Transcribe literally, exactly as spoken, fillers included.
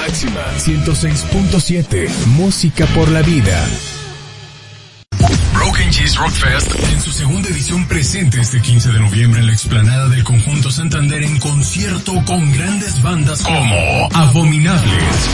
Máxima ciento seis punto siete. Música por la vida. Broken Cheese Rock Fest en su segunda edición presente este quince de noviembre en la explanada del Conjunto Santander en concierto con grandes bandas como Abominables,